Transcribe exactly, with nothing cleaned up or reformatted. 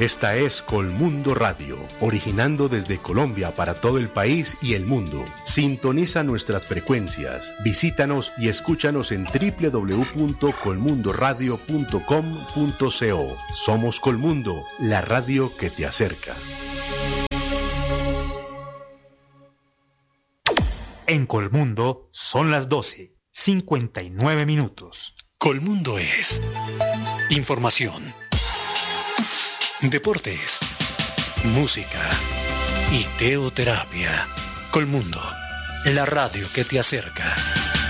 Esta es Colmundo Radio, originando desde Colombia para todo el país y el mundo. Sintoniza nuestras frecuencias, visítanos y escúchanos en doble u doble u doble u punto colmundo radio punto com punto co. Somos Colmundo, la radio que te acerca. En Colmundo son las doce, cincuenta y nueve minutos. Colmundo es información, deportes, música y teoterapia. Colmundo, la radio que te acerca.